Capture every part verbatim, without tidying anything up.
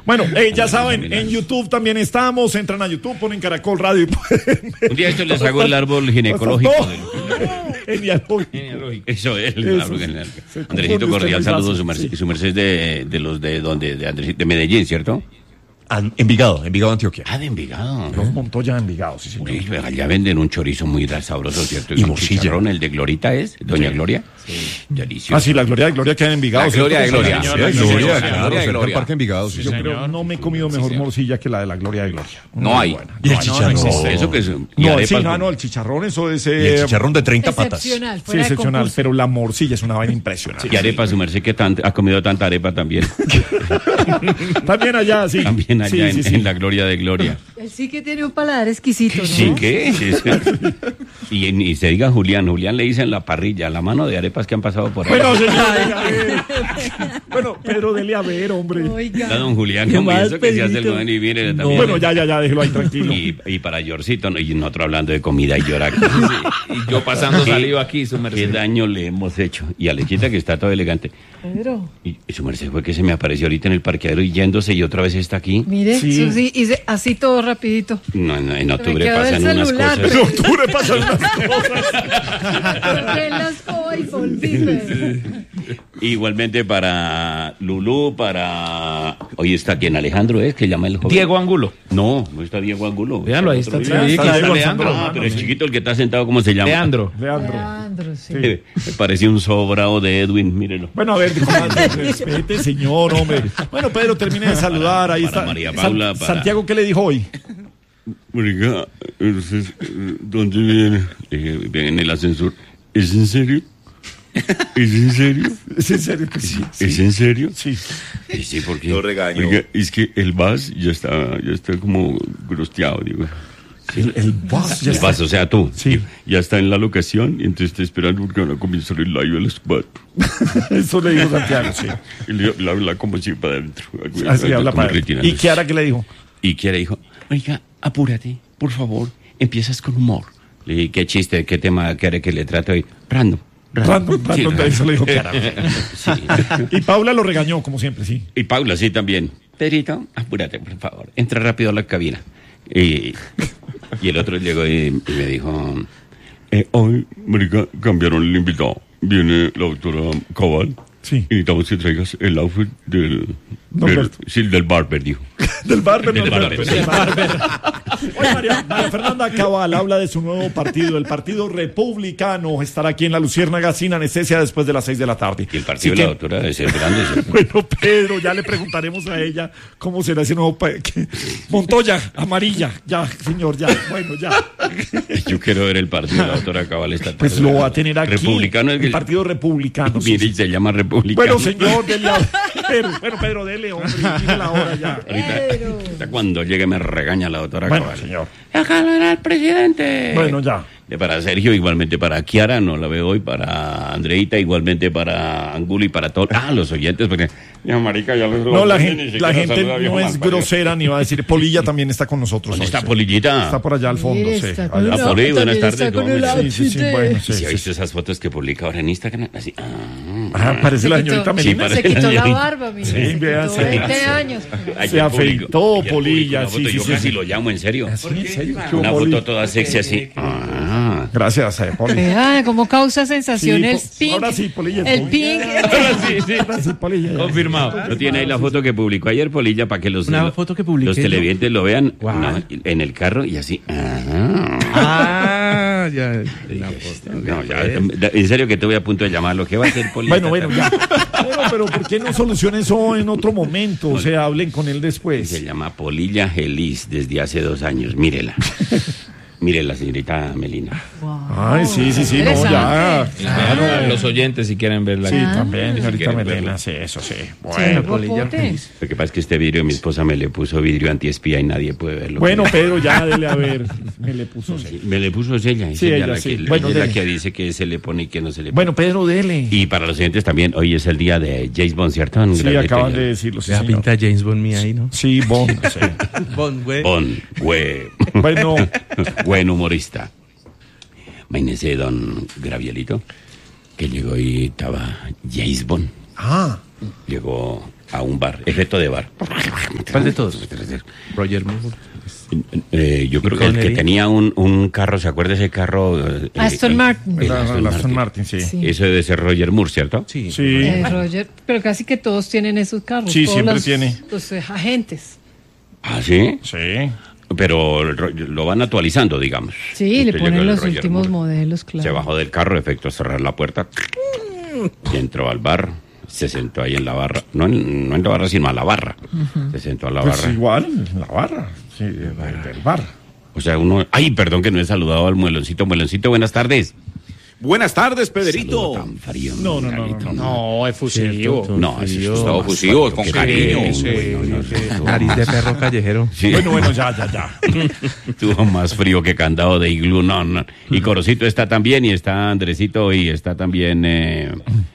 Bueno, eh, ya saben, en YouTube también estamos. Entran a YouTube, ponen Caracol Radio y pueden ver. Un día esto les hago el árbol ginecológico. Genealógico. Eso es el árbol genealógico. Andresito Cordial, saludos. Su merced, su merced de, de los de donde, de, Andres, de Medellín, ¿cierto? Envigado, Envigado, Antioquia. Ah, de Envigado. Los Montoya de Envigado, sí, señor. Uy, allá venden un chorizo muy sabroso, ¿cierto? Y morcilla. El de Glorita es, Doña sí. Gloria. Sí. Delicioso. Ah, sí, la Gloria de Gloria queda en Envigado. La Gloria de Gloria. Sí, Gloria, Gloria, Gloria, Gloria. Parque Envigado, sí, Yo creo no me he comido mejor morcilla que la de la Gloria de Gloria. No hay. Y el chicharrón. Eso que es. No, sí, no, no, el chicharrón, eso es. El chicharrón de treinta patas. Sí, excepcional, pero la morcilla es una vaina impresionante. Y arepa, su merced, que ha comido tanta arepa también. También allá, sí. También allá en la Gloria de Gloria. Él sí que tiene un paladar exquisito, ¿no? Sí, ¿qué? y, y se diga Julián, Julián le dicen la parrilla, la mano de arepas que han pasado por ahí. Bueno, señor, bueno, Pedro, dele a ver, hombre. Oiga. Da don Julián, como eso que se hace el noveno y viene no. también. Bueno, ya, ya, ya, déjelo ahí tranquilo. Y, y para Yorcito, y nosotros hablando de comida y llorar. Sí, y yo pasando saliva aquí, su merced. ¿Qué daño le hemos hecho? Y a Lechita, que está todo elegante. Pedro. Y, y su merced fue que se me apareció ahorita en el parqueadero y yéndose y otra vez está aquí. Mire, sí, eso sí, y así todo rapidito. No, no, en octubre pasan unas cosas. En octubre pasan unas cosas. Porque las y volví. Igualmente para Lulú, para... Hoy está quien Alejandro es, que llama el joven. Diego Angulo. No, no está Diego Angulo. Véanlo, ahí está. Sí, está, está, está Leandro. Leandro. Ah, pero el chiquito, el que está sentado, ¿cómo se llama? Leandro. Leandro. Leandro, sí. Me parecía un sobrado de Edwin, mírenlo. Bueno, a ver, respete, señor, hombre. Bueno, Pedro, termine de saludar. Ahí para está. María Paula, San, para... Santiago, ¿qué le dijo hoy? Marica, ¿dónde viene? Viene en el ascensor. ¿Es en serio? ¿Es en serio? ¿Es en serio que sí? ¿Es sí. en serio? Sí. Sí, sí, porque... Lo regaño. Oiga, es que el vas ya está, ya está como grosteado, digo. Sí, el, el bus ya el está. bus, o sea, tú. Sí. Ya está en la locación y entonces está esperando porque van a comenzar el live a las cuatro. Eso le dijo Santiago, sí. Y le, le habla como si para adentro. Así habla para adentro. ¿Y Kiara qué le dijo? Y Kiara dijo, oiga, apúrate, por favor, empiezas con humor. Le dije, ¿qué chiste, qué tema quiere que le trate hoy? Random. Random, random, sí, eso le dijo Kiara. Sí. Y Paula lo regañó, como siempre, sí. Y Paula, sí, también. Pedrito, apúrate, por favor, entra rápido a la cabina. Y, y el otro llegó y, y me dijo, eh, hoy, marica, cambiaron el invitado. Viene la doctora Cabal. Sí. Y necesitamos que traigas el outfit del... del sí, del barber, dijo. Del barber, del no, barber. Del barber. Oye, María, María Fernanda Cabal habla de su nuevo partido, el Partido Republicano. Estará aquí en La Luciérnaga sin anestesia después de las seis de la tarde. Y el partido de la doctora es el grande. Bueno, Pedro, ya le preguntaremos a ella cómo será ese nuevo... Pa- que... Montoya, amarilla. Ya, señor, ya. Bueno, ya. Yo quiero ver el partido de la doctora Cabal esta tarde. Pues lo va a tener aquí. Republicano. El Partido Republicano. Mire, sí, sí. se llama Republicano. Bueno, señor, dele a... Pedro, bueno, Pedro, dele, hombre, dile la hora ya. Ahorita, ahorita cuando llegue me regaña la doctora Bueno, Cabal. señor. Déjalo era el presidente. Bueno, ya. De para Sergio, igualmente para Kiara, no la veo hoy, para Andreita, igualmente para Angulo y para todos. Ah, los oyentes, porque... Ya, marica, ya los No, la ni gente, siquiera la gente saluda, viejo no es malparido. grosera ni va a decir. Polilla también está con nosotros. ¿Dónde hoy, está sí. Polillita? Está por allá al fondo, Mire, sí. está con Allá. el Ah, Poli, buenas también tardes, está con el ¿cómo Sí, sí, sí, outfit bueno, de- sí. ¿Sí ha sí, visto esas fotos que publica ahora en Instagram? Así, ah, Ah, parece Se la quitó- señorita Sí, Melina. parece Se quitó la la señorita. barba, mire. Sí, se quitó vea, sí. veinte años. ayer Se afeitó, publicó- ayer Polilla, publicó una sí, foto, sí, yo sí, casi sí. lo llamo, en serio. ¿Sí? ¿En serio? ¿Qué Una hubo, Poli? foto toda sexy así. Ah. Gracias, eh, Poli. Vea cómo causa sensación Sí, el po- pink. ahora sí, Polilla, El Poli. pink. Ahora sí, sí. Ahora sí, Polilla, ya. Confirmado. ¿No tiene ahí la foto que publicó ayer Polilla para que los, Una los, foto que publiqué los yo. televidentes lo vean? Guau. No, en el carro y así. Ah. Ah, ya. La foto. No, ya, en serio que te voy a punto de llamarlo. ¿Qué va a hacer Polilla? Bueno, bueno, ya. Bueno, pero ¿por qué no solucionen eso en otro momento? O sea, hablen con él Se después. llama Polilla Gelis desde hace dos años. Mírela. Mírela, señorita Melina. Ay, sí, sí, sí, no, ya. Claro. Los oyentes, si quieren verla. Sí, Ah. también, señorita quieren Melena, verlo. sí, eso sí. Sí, Bueno, guapote. Lo que pasa es que este vidrio mi esposa me le puso vidrio antiespía y nadie puede verlo. bueno, Pedro, ya dele a ver. Me le puso sí. Me le puso ella. Es Sí, ella ella la sí. que, Bueno, ella es la dele. que dice que se le pone y que no se le pone. Bueno, Pedro, dele. Y para los oyentes también, hoy es el día de James Bond, ¿cierto? Un Sí, gran acaban detenido. de decirlo, sí, La señor. pinta James Bond mía ahí, ¿no? Sí, Bond, sí. Bond, güey. Bond, güey. Bueno, Buen humorista. Imagínese don Gravielito, que llegó y estaba James Bond. ah, Llegó a un bar, efecto de bar. ¿Cuál de todos? Roger Moore. Eh, yo creo que el que tenía un, un carro, ¿se acuerda ese carro? Eh, Aston el- Martin. el La- Aston la Aston Martin. Martin, sí. Sí. Eso debe ser Roger Moore, ¿cierto? Sí. Sí. Eh, Roger, pero casi que todos tienen esos carros. Sí, todos siempre los, tiene. Los eh, agentes. Ah, sí. Sí. Pero el ro- lo van actualizando, digamos. Sí, le Entonces llegó ponen el los Roger últimos Moore. modelos, claro. Se bajó del carro, efecto cerrar la puerta. Y entró al bar. Se sentó ahí en la barra. No en, no en la barra, sino a la barra. Se sentó a la Pues barra. igual, en la barra. Sí, del, del bar. O sea, uno... Ay, perdón que no he saludado al mueloncito. Mueloncito, buenas tardes. Buenas tardes, Pedrito. Saludo tan frío, No, no, no, Miguelito. no, No, es fusivo. No, eso es Todo más fusivo, frío con que cariño. frío. Sí, No, no, sí. estuvo- Nariz de perro callejero. Sí. Bueno, bueno, ya, ya, ya. Estuvo más frío que candado de iglú, no, no. Y Corocito está también, y está Andresito, y está también eh,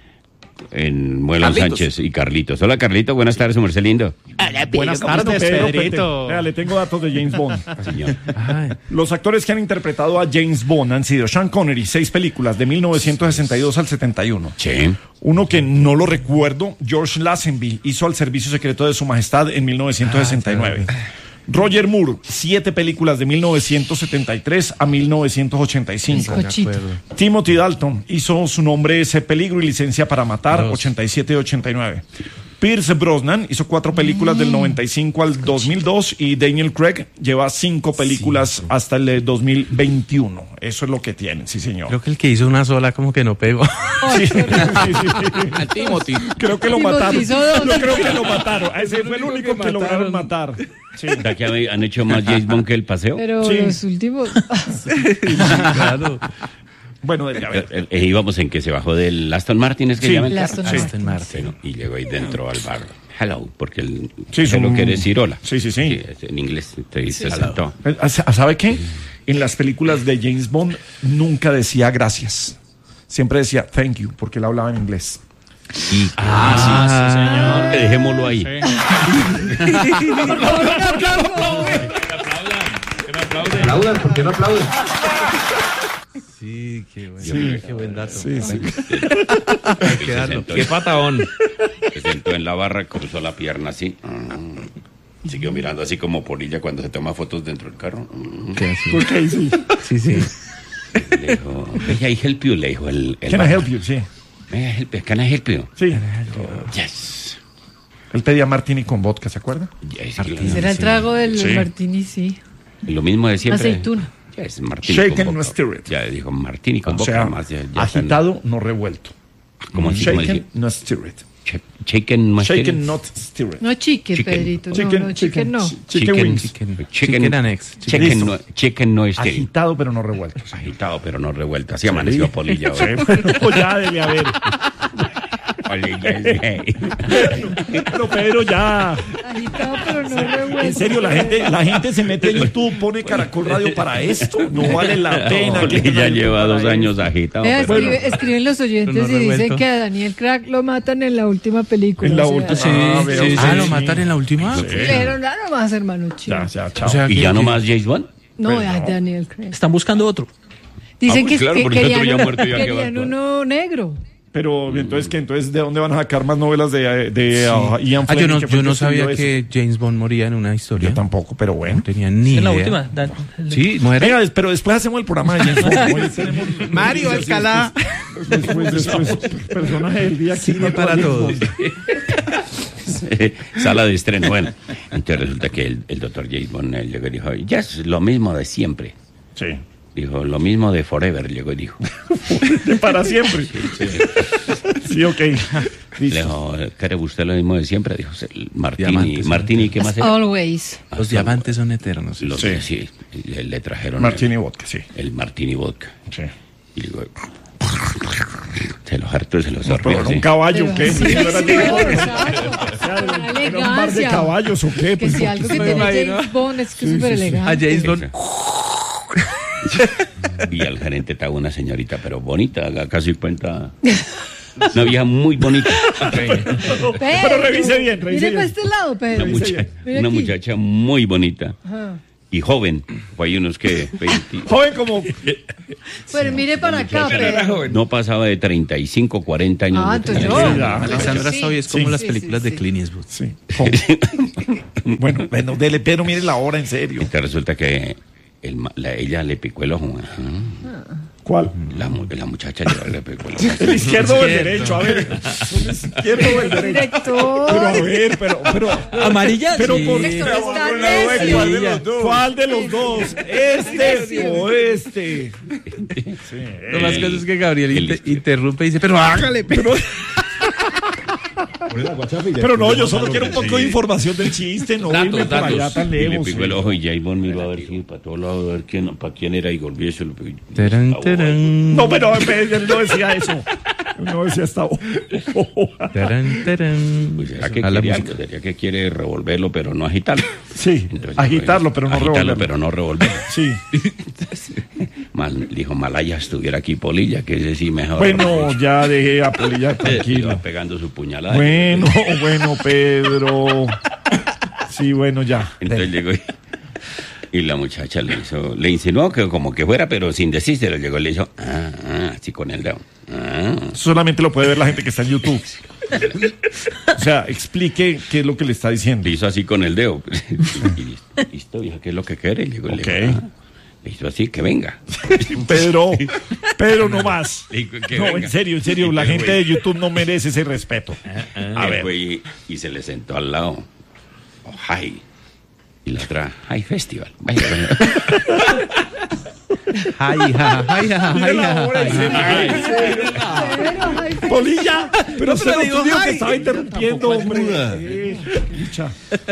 en Muelón Carlitos. Sánchez y Carlitos. Hola, Carlito, buenas tardes, su merced lindo. Buenas tardes, Pedro, Pedrito. Vea, le tengo datos de James Bond. Señor. Ay, Los actores que han interpretado a James Bond han sido Sean Connery, seis películas, de mil novecientos sesenta y dos al setenta y uno. Sí. Uno que no lo recuerdo, George Lazenby, hizo Al Servicio Secreto de Su Majestad en mil novecientos sesenta y nueve. Roger Moore, siete películas de mil novecientos setenta y tres a mil novecientos ochenta y cinco. de Cochito. acuerdo. Timothy Dalton hizo Su nombre es Peligro y Licencia para Matar, Dos. ochenta y siete y ochenta y nueve. Pierce Brosnan hizo cuatro películas del noventa y cinco al dos mil dos y Daniel Craig lleva cinco películas hasta el eh, dos mil veintiuno. Eso es lo que tienen, sí señor. Creo que el que hizo una sola como que no pegó. Sí, sí, sí. A Timothy. Creo que lo Timothy mataron. hizo dos. Yo creo que lo mataron. Ese fue el único que, que lograron mataron. matar. Sí. ¿Verdad que han- han hecho más James Bond que el paseo? Pero Sí. los últimos. Claro. Bueno, ya ver. Eh, eh, íbamos en que se bajó del Aston Martin, es que Sí. llama el El carro? Aston Ah, Martin. Aston Martin. bueno, y llegó ahí dentro al bar. Hello, porque el Sí, es hello un- quiere decir hola. Sí, sí, sí. es en inglés te dice sentó. ¿Sabe qué? En las películas de James Bond nunca decía gracias. Siempre decía thank you, porque él hablaba en inglés. Y, Ah, sí, señor. Dejémoslo ahí. Aplaudan, ¿por qué no aplauden? sí, qué buen, qué buen dato. Sí, sí. Hay que darlo. sentó, Qué patadón. se sentó en la barra, cruzó la pierna así. mm, Siguió mirando así como polilla cuando se toma fotos dentro del carro. mm, Sí, sí. Ok, sí. Sí, sí. Le dijo, "May I help you?", le dijo el, el Can I barman. help you? Sí. "May I help you? Can I help you?" Sí. Yes. Él pedía martini con vodka, ¿se acuerda? Yes, Será el trago del Sí. martini, sí. Lo mismo de siempre. Aceituna. Yes, martini Shaken, con no boca. stirred. Ya dijo martini con O boca. sea, más, ya- ya están- agitado, no revuelto. ¿Cómo así? ¿Cómo Shaken, así? no stirred. Ch- Shaken, no Shaken, stirred. not stirred. No chicken, Chicken. Pedrito. Chicken, no, no, chicken, no. Chicken Chicken, wings. Chicken, Chicken- chicken annex. Chicken Listo. no, chicken no es Agitado, pero no revuelto. agitado, pero no revuelto. Así amaneció Polilla. Sí, bueno, ya debe haber. Polilla es gay. Pero Pedro, ya. Agitado, pero no revuelto. En serio, la gente, la gente se mete en YouTube, pone Caracol Radio para esto. No vale la pena. que Polilla tenga lleva YouTube dos para años agitado. Vea, pero- escribe- escriben los oyentes Pero no y dicen revuelto. que a Daniel Craig lo matan en la última película. En la o sea, última. Sí, Ah, sí, veo, sí. sí, Ah, ¿lo sí. matan en la última? Pero nada más, hermano chico. Ya, ya, chao. O sea, ¿Y que- ya no que- más James Bond? No, Pero a no. Daniel Craig. Están buscando otro. Dicen Ah, pues que, claro, que porque el otro querían, ya muerto, ya que va a querían actuar. uno negro. Pero entonces, ¿qué? Entonces, ¿de dónde van a sacar más novelas de, de uh, Ian Ah, yo Fleming? no, que fue yo el no que escribió sabía eso? que James Bond moría en una historia. Yo tampoco, pero bueno. No tenía ni En la idea. última. Dan- Sí, muere. Venga, des- pero después hacemos el programa de James Bond. Hoy tenemos Mario Alcalá. Después, después, personaje del día. aquí, Cine no para James todos. Bond. Sala de estreno. Bueno, entonces resulta que el, el doctor James Bond él llegó y dijo, ya es lo mismo de siempre. Sí. Dijo, lo mismo de Forever, llegó y dijo. Para siempre. Sí, ok. Le Listo. dijo, ¿quiere usted lo mismo de siempre? Dijo, "El Martini, Diamantes, Martini, ¿qué más era? Always. Los diamantes son eternos. Los- Sí. sí, le, le trajeron Martini el, Vodka, sí. el Martini Vodka. Sí. Y digo, se los hartó y se los Pero sorbió. era un ¿sí? caballo, Pero ¿qué? sí, Sí, no era sí, de- exacto. Era un- Una era un bar de elegancia. caballos, ¿o qué? Que Pues, si algo que me tiene imagino. James Bond es que es súper A elegante. James Bond. Y al gerente estaba una señorita, pero bonita, haga casi cuenta. Una vieja muy bonita. Pero revise bien, revise Mire para bien. este lado, Pedro. Una, mucha- Mire una aquí. muchacha muy bonita. Ajá. y joven. Fue ahí unos que... veinte Joven como... Pero mire para acá, Pedro. No pasaba de treinta y cinco, cuarenta años. Ah, no entonces tenía. yo. Sí, ya. Alexandra Sí. Soy es como Sí. las Sí, películas sí, de sí. Clint Eastwood. Sí. Bueno, bueno, dele, Pedro, mire la hora, en serio. Entonces resulta que el ma- la- ella le picó el ojo. Ajá. ¿Cuál? La, mu- la muchacha le, le picó el ojo. ¿El izquierdo o el derecho? A ver. ¿El izquierdo o el derecho? Director. Pero a ver, pero... pero Amarilla, pero sí. por Esto no está ¿Cuál de los necio. dos? ¿Cuál de los dos? ¿Este o este? Lo más caso es que Gabriel el inter- izquierdo. interrumpe y dice, pero hágale, pero... Pero no, yo solo quiero un poco de información del chiste, no irme por allá tan Y le lejos. picó el ojo y J Bond miró a ver si para todos lados, a ver quién, para quién era y volvió eso. Tarán, tarán. No, pero él no decía eso. Él no decía esta Tarán, tarán. Pues será que, A la quiere música. algo, será que quiere revolverlo, pero no agitarlo. Sí, Entonces, agitarlo, pero no agitarlo, revolverlo. pero no revolverlo. Sí. Mal, dijo, Malaya estuviera aquí Polilla, que ese sí mejor. Bueno, ya dejé a Polilla Iba tranquilo. pegando su puñalada. Bueno, bueno, Pedro. Sí, bueno, ya. Entonces llegó y, y la muchacha le hizo, le insinuó que como que fuera, pero sin decírselo. Llegó y le hizo, ah, ah, así con el dedo. Ah. Solamente lo puede ver la gente que está en YouTube. O sea, explique qué es lo que le está diciendo. Le hizo así con el dedo. Y listo, listo, vieja, ¿qué es lo que quiere? Y llegó y le Ok. dijo, ah. Le hizo así, que venga. Pedro, Pedro, no más. Dijo que No, venga. en serio, en serio, la Que gente de YouTube no merece ese respeto. A ver. Fue y, y se le sentó al lado. Oh, hi. Y la otra, Hi Festival. Vaya, vaya. Ay, ja, ay, ja, Mire ay, la ja, hora, en ay, serio. ja. Ay, en serio. Pedro, ay, Polilla, pero usted no digo, dijo que ay. estaba interrumpiendo, hombre. Eh, pucha.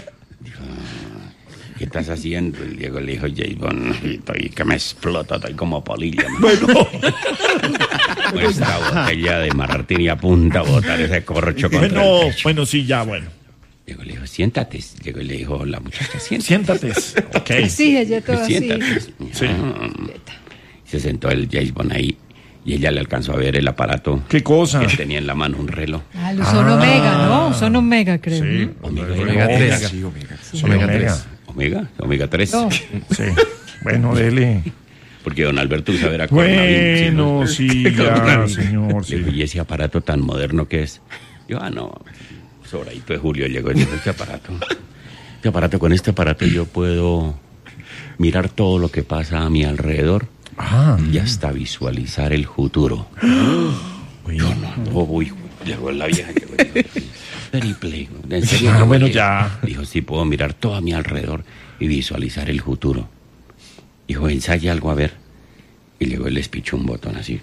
¿Qué estás haciendo? Y Diego le dijo, J Bond, estoy que me explota, estoy como polilla. man. Bueno, Con esta botella de martini a punta a botar ese corcho contra bueno, el pecho. bueno, sí, ya, bueno. Diego le dijo, siéntate. Diego le dijo, la muchacha, siéntate. Siéntate. Ok. sí, ella toda así. Siéntate. Sí. Ah. Se sentó el J Bond ahí y ella le alcanzó a ver el aparato ¿Qué cosa? que tenía en la mano, un reloj. Ah, los son Omega, ¿no? Son Omega, creo. Sí. ¿no? Omega tres. Sí, Omega Omega. tres. Omega, Omega tres. No. Sí. Bueno, dele. Porque don Alberto usa ver a coronavirus, Bueno, ¿sí, sí, no? ya, Coronavirus. señor, sí. Le digo, y ese aparato tan moderno que es. Yo, ah, no, sobradito de Julio llegó y dijo, este aparato, este aparato, con este aparato yo puedo mirar todo lo que pasa a mi alrededor Ah, y hasta visualizar el futuro. Yo no, no voy. Llegó la vieja, llegó y dijo, triple. ¿En serio? Ah, Llegó, bueno, dijo, ya. Dijo, sí, puedo mirar todo a mi alrededor y visualizar el futuro. Dijo, ensaya algo a ver. Y luego él les pichó un botón así.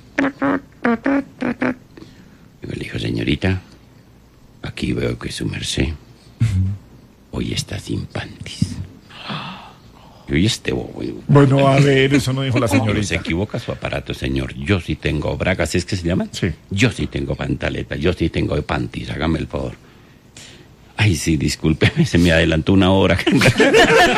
Luego le dijo, señorita, aquí veo que su merced hoy está sin panties. Y hoy este bobo. bueno, a ver, eso no dijo la Se señorita. equivoca su aparato, señor. Yo sí tengo bragas, ¿es que se llaman? Sí. Yo sí tengo pantaleta, yo sí tengo panties, hágame el favor. Ay, sí, discúlpeme, se me adelantó una hora.